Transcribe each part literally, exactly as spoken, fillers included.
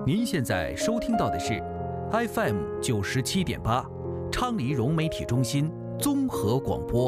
您现在收听到的是 F M 九十七点八，昌黎融媒体中心综合广播。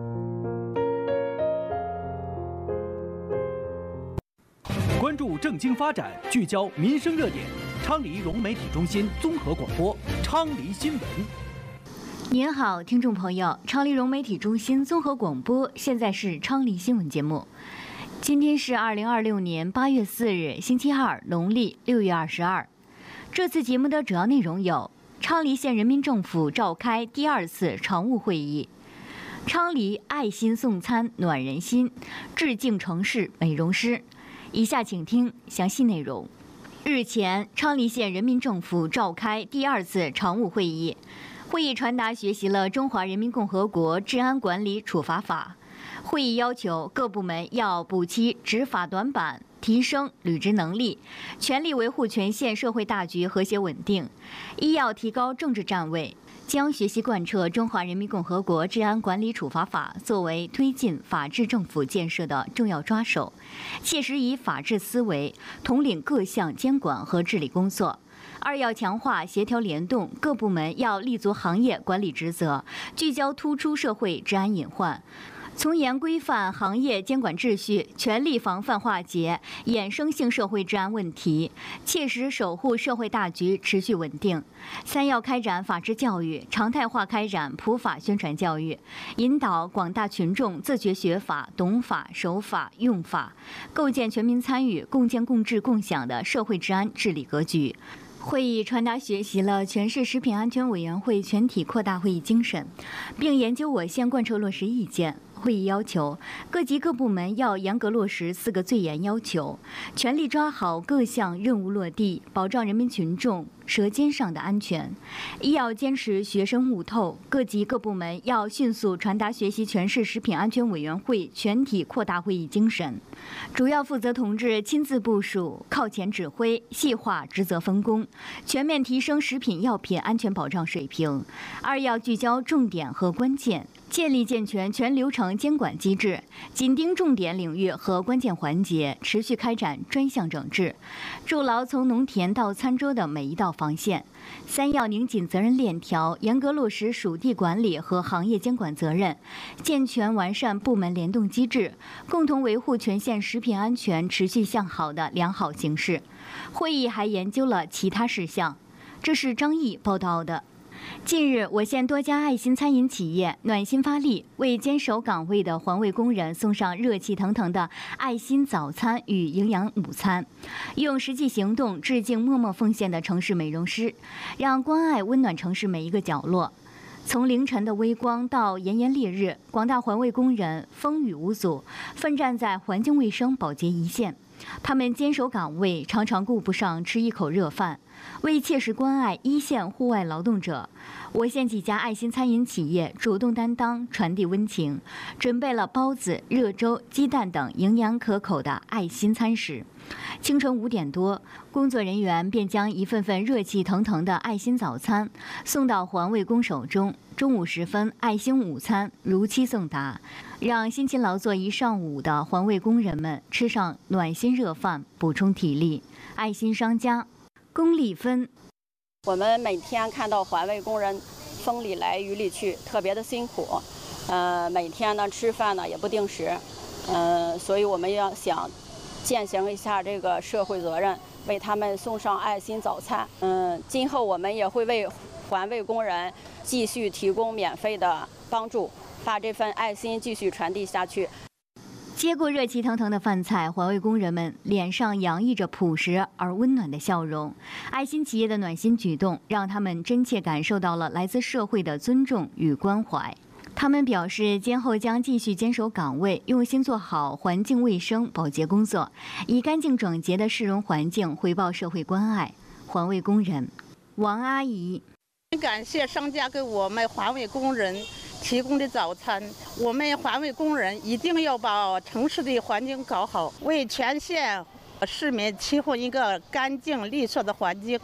关注政经发展，聚焦民生热点。昌黎融媒体中心综合广播，昌黎新闻。 您好，听众朋友，昌黎融媒体中心综合广播，现在是昌黎新闻节目。今天是二零二六年八月四日，星期二，农历六月二十二。这次节目的主要内容有：昌黎县人民政府召开第二次常务会议；昌黎爱心送餐暖人心，致敬城市美容师。以下请听详细内容。日前，昌黎县人民政府召开第二次常务会议，会议传达学习了《中华人民共和国治安管理处罚法》。会议要求各部门要补齐执法短板，提升履职能力，全力维护全县社会大局和谐稳定；一要提高政治站位，将学习贯彻《中华人民共和国治安管理处罚法》作为推进法治政府建设的重要抓手，切实以法治思维统领各项监管和治理工作。二要强化协调联动，各部门要立足行业管理职责，聚焦突出社会治安隐患，从严规范行业监管秩序，全力防范化解衍生性社会治安问题，切实守护社会大局持续稳定。三要开展法治教育，常态化开展普法宣传教育，引导广大群众自觉学法、懂法、守法、用法，构建全民参与、共建共治共享的社会治安治理格局。会议传达学习了全市食品安全委员会全体扩大会议精神，并研究我县贯彻落实意见。会议要求各级各部门要严格落实四个最严要求，全力抓好各项任务落地，保障人民群众舌尖上的安全。一要坚持学生悟透，各级各部门要迅速传达学习全市食品安全委员会全体扩大会议精神，主要负责同志亲自部署，靠前指挥，细化职责分工，全面提升食品药品安全保障水平。二要聚焦重点和关键，建立健全全流程监管机制，紧盯重点领域和关键环节，持续开展专项整治，筑牢从农田到餐桌的每一道防线。三要拧紧责任链条，严格落实属地管理和行业监管责任，健全完善部门联动机制，共同维护全县食品安全持续向好的良好形势。会议还研究了其他事项。这是张毅报道的。近日，我县多家爱心餐饮企业暖心发力，为坚守岗位的环卫工人送上热气腾腾的爱心早餐与营养午餐，用实际行动致敬默默奉献的城市美容师，让关爱温暖城市每一个角落。从凌晨的微光到炎炎烈日，广大环卫工人风雨无阻，奋战在环境卫生保洁一线。他们坚守岗位，常常顾不上吃一口热饭。为切实关爱一线户外劳动者，我县几家爱心餐饮企业主动担当，传递温情，准备了包子、热粥、鸡蛋等营养可口的爱心餐食。清晨五点多，工作人员便将一份份热气腾腾的爱心早餐送到环卫工手中。中午时分，爱心午餐如期送达，让辛勤劳作一上午的环卫工人们吃上暖心热饭，补充体力。爱心商家龚丽芬， 我们每天看到环卫工人风里来雨里去，特别的辛苦，呃，每天呢吃饭呢也不定时，呃，所以我们要想践行一下这个社会责任，为他们送上爱心早餐。嗯、呃，今后我们也会为环卫工人继续提供免费的帮助，把这份爱心继续传递下去。 接过热气腾腾的饭菜，环卫工人们脸上洋溢着朴实而温暖的笑容。爱心企业的暖心举动，让他们真切感受到了来自社会的尊重与关怀。他们表示，今后将继续坚守岗位，用心做好环境卫生保洁工作，以干净整洁的市容环境回报社会关爱。环卫工人王阿姨， 感谢商家给我们环卫工人提供的早餐，我们环卫工人一定要把城市的环境搞好，为全县市民提供一个干净利索的环境。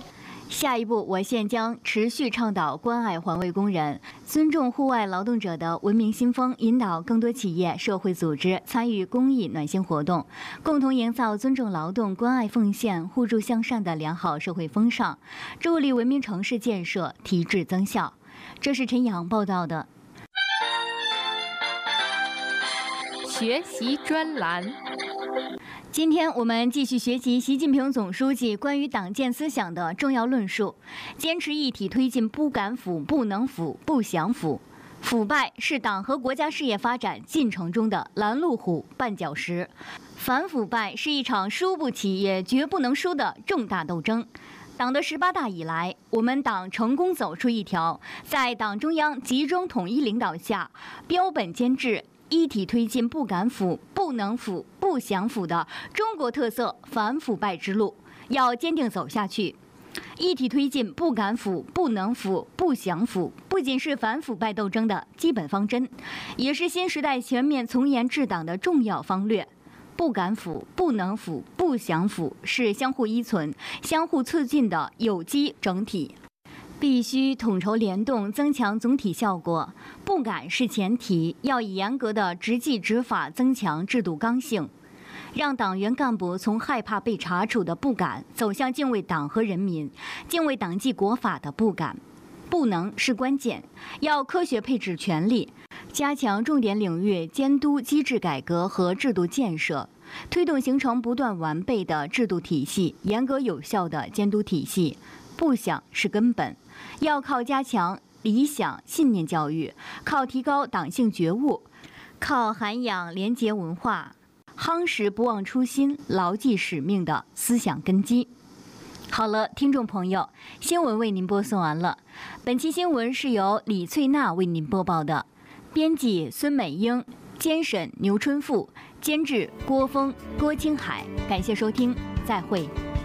下一步，我县将持续倡导关爱环卫工人，尊重户外劳动者的文明新风，引导更多企业、社会组织参与公益暖心活动，共同营造尊重劳动、关爱奉献、互助向善的良好社会风尚，助力文明城市建设提质增效。这是陈阳报道的。 学习专栏。 今天我们继续学习习近平总书记关于党建思想的重要论述，坚持一体推进不敢腐、不能腐、不想腐。腐败是党和国家事业发展进程中的拦路虎、绊脚石，反腐败是一场输不起也绝不能输的重大斗争。党的十八大以来，我们党成功走出一条在党中央集中统一领导下，标本兼治、一体推进不敢腐、不能腐、不想腐的中国特色反腐败之路，要坚定走下去。一体推进不敢腐、不能腐、不想腐，不仅是反腐败斗争的基本方针，也是新时代全面从严治党的重要方略。不敢腐、不能腐、不想腐是相互依存、相互促进的有机整体。必须统筹联动，增强总体效果。不敢是前提，要以严格的执纪执法增强制度刚性，让党员干部从害怕被查处的不敢，走向敬畏党和人民、敬畏党纪国法的不敢。不能是关键，要科学配置权力，加强重点领域监督机制改革和制度建设，推动形成不断完备的制度体系、严格有效的监督体系。不想是根本，要靠加强理想信念教育，靠提高党性觉悟，靠涵养廉洁文化，夯实不忘初心、牢记使命的思想根基。好了，听众朋友，新闻为您播送完了。本期新闻是由李翠娜为您播报的，编辑孙美英，监审牛春富，监制郭峰、郭青海。感谢收听，再会。